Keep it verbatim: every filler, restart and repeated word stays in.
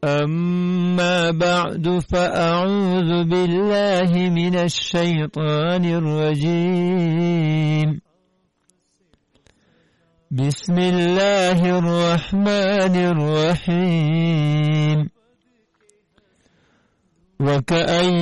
أما بعد فأعوذ بالله من الشيطان الرجيم بسم الله الرحمن الرحيم وكأي